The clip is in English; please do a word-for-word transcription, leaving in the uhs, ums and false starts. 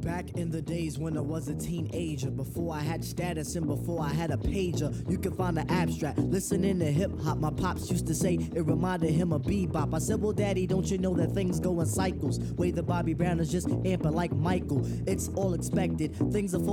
Back in the days when I was a teenager, before I had status and before I had a pager, you can find the abstract. Listening to hip hop, my pops used to say it reminded him of bebop. I said, well, daddy, don't you know that things go in cycles? Way the Bobby Brown is just amping like Michael. It's all expected. Things are